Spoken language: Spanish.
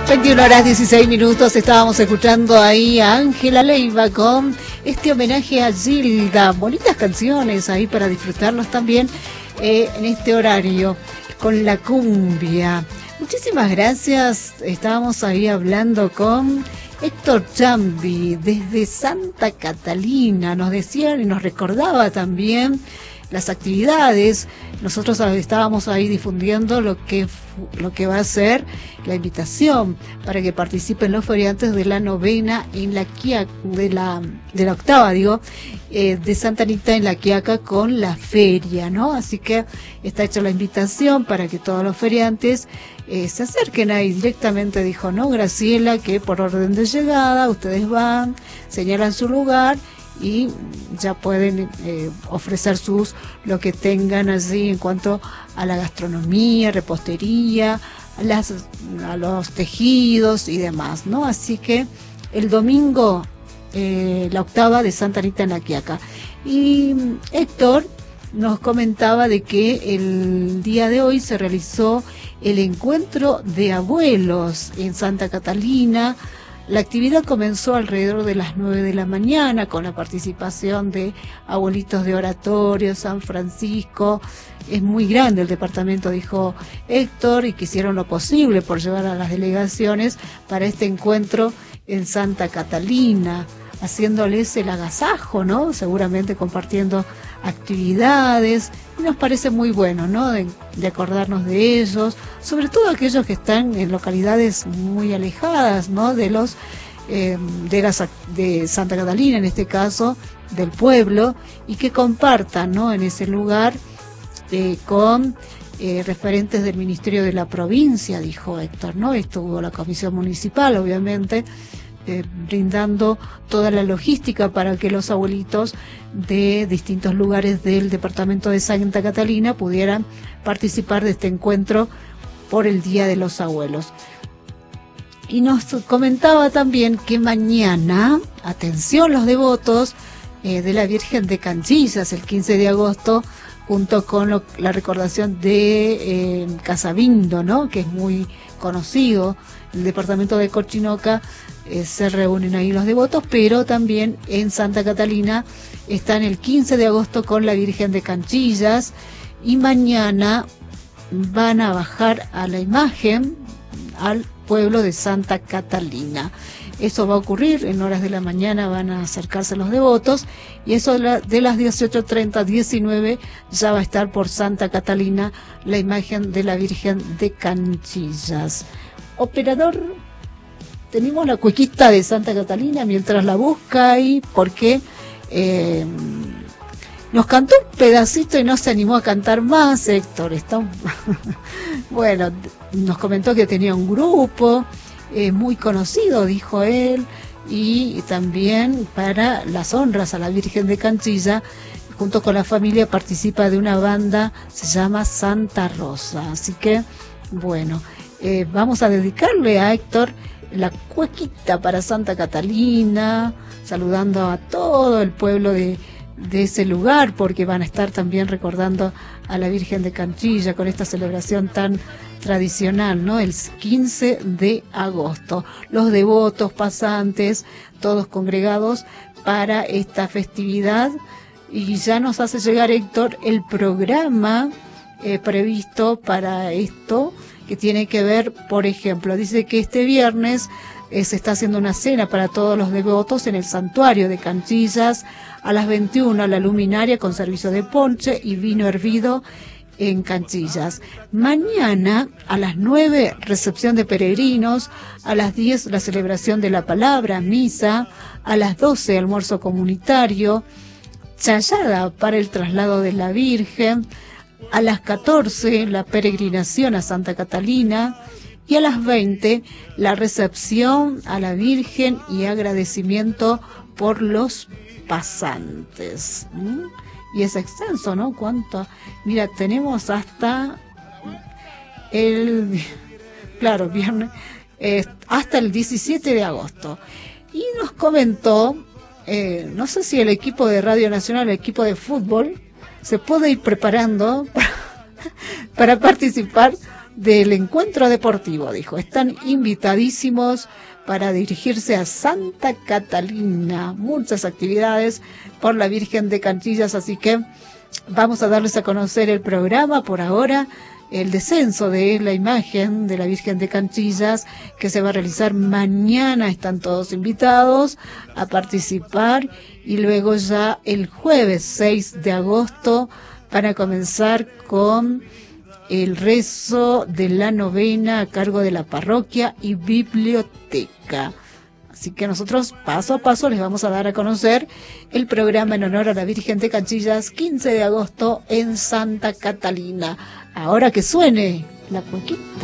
21:16. Estábamos escuchando ahí a Ángela Leiva con este homenaje a Gilda. Bonitas canciones ahí para disfrutarlos también en este horario con la cumbia. Muchísimas gracias. Estábamos ahí hablando con Héctor Chambi desde Santa Catalina. Nos decían y nos recordaba también las actividades. Nosotros estábamos ahí difundiendo lo que va a ser la invitación para que participen los feriantes de la novena en la Quiaca, de la octava, de Santa Anita en la Quiaca con la feria, ¿no? Así que está hecha la invitación para que todos los feriantes se acerquen ahí directamente, dijo, ¿no? Graciela, que por orden de llegada ustedes van, señalan su lugar y ya pueden ofrecer lo que tengan allí en cuanto a la gastronomía, repostería, a los tejidos y demás, ¿no? Así que el domingo la octava de Santa Anita en la Quiaca. Y Héctor nos comentaba de que el día de hoy se realizó el encuentro de abuelos en Santa Catalina. La actividad comenzó alrededor de las 9 de la mañana con la participación de abuelitos de Oratorio, San Francisco. Es muy grande el departamento, dijo Héctor, y que hicieron lo posible por llevar a las delegaciones para este encuentro en Santa Catalina, haciéndoles el agasajo, ¿no? Seguramente compartiendo actividades. Y nos parece muy bueno, ¿no? De acordarnos de ellos, sobre todo aquellos que están en localidades muy alejadas, ¿no? De los de Santa Catalina, en este caso, del pueblo, y que compartan, ¿no? En ese lugar con referentes del Ministerio de la Provincia, dijo Héctor, ¿no? Estuvo la Comisión Municipal, obviamente, brindando toda la logística para que los abuelitos de distintos lugares del departamento de Santa Catalina pudieran participar de este encuentro por el Día de los Abuelos. Y nos comentaba también que mañana, atención los devotos de la Virgen de Canchillas, el 15 de agosto, junto con la recordación de Casabindo, ¿no? Que es muy conocido, el departamento de Cochinoca. Se reúnen ahí los devotos, pero también en Santa Catalina están el 15 de agosto con la Virgen de Canchillas, y mañana van a bajar a la imagen al pueblo de Santa Catalina. Eso va a ocurrir en horas de la mañana, van a acercarse los devotos, y eso de las 18:30, 19 ya va a estar por Santa Catalina la imagen de la Virgen de Canchillas. Operador, tenemos la cuequita de Santa Catalina mientras la busca ahí, porque nos cantó un pedacito y no se animó a cantar más, Héctor. Bueno, nos comentó que tenía un grupo muy conocido, dijo él, y también para las honras a la Virgen de Canchilla, junto con la familia participa de una banda, se llama Santa Rosa. Así que, bueno, vamos a dedicarle a Héctor la cuequita para Santa Catalina, saludando a todo el pueblo de ese lugar, porque van a estar también recordando a la Virgen de Canchilla con esta celebración tan tradicional, ¿no? El 15 de agosto. Los devotos, pasantes, todos congregados para esta festividad. Y ya nos hace llegar, Héctor, el programa previsto para esto, que tiene que ver, por ejemplo, dice que este viernes se está haciendo una cena para todos los devotos en el santuario de Canchillas a las 21, la luminaria con servicio de ponche y vino hervido en Canchillas. Mañana a las 9, recepción de peregrinos, a las 10 la celebración de la palabra, misa, a las 12 almuerzo comunitario, chayada para el traslado de la Virgen, a las 14 la peregrinación a Santa Catalina, y a las 20 la recepción a la Virgen y agradecimiento por los pasantes. Y es extenso, ¿no? ¿Cuánto? Mira, tenemos hasta viernes, hasta el 17 de agosto. Y nos comentó, no sé si el equipo de Radio Nacional, el equipo de fútbol, se puede ir preparando para participar del encuentro deportivo, dijo. Están invitadísimos para dirigirse a Santa Catalina. Muchas actividades por la Virgen de Canchillas, así que vamos a darles a conocer el programa por ahora. El descenso de la imagen de la Virgen de Canchillas, que se va a realizar mañana. Están todos invitados a participar, y luego ya el jueves 6 de agosto van a comenzar con el rezo de la novena a cargo de la parroquia y biblioteca. Así que nosotros paso a paso les vamos a dar a conocer el programa en honor a la Virgen de Canchillas, 15 de agosto en Santa Catalina. Ahora que suene la cuequita.